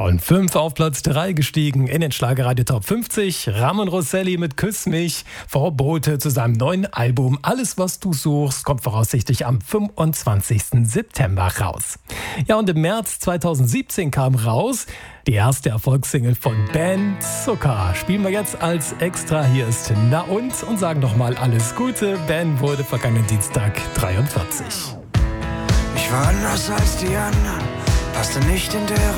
Von 5 auf Platz 3 gestiegen in den Schlagerradio Top 50. Ramon Rosselli mit Küss mich. Verbote zu seinem neuen Album Alles, was du suchst, kommt voraussichtlich am 25. September raus. Ja, und im März 2017 kam raus die erste Erfolgssingle von Ben Zucker. Spielen wir jetzt als Extra. Hier ist Na und sagen nochmal alles Gute. Ben wurde vergangenen Dienstag 43. Ich war anders als die anderen, passte nicht in der